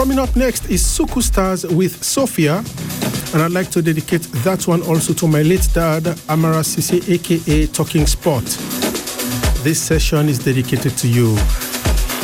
Coming up next is Suku Stars with Sophia, and I'd like to dedicate that one also to my late dad, Amara Sisi, aka Talking Sport. This session is dedicated to you.